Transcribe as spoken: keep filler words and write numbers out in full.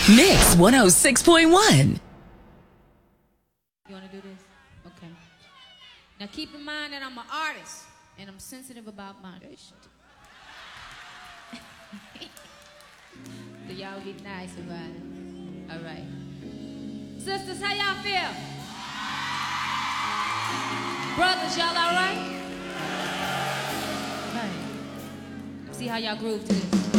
Mix one oh six point one. You want to do this? Okay. Now keep in mind that I'm an artist and I'm sensitive about my shit. So y'all be nice about it. All right. Sisters, how y'all feel? Brothers, y'all all right? Right. See how y'all groove to this.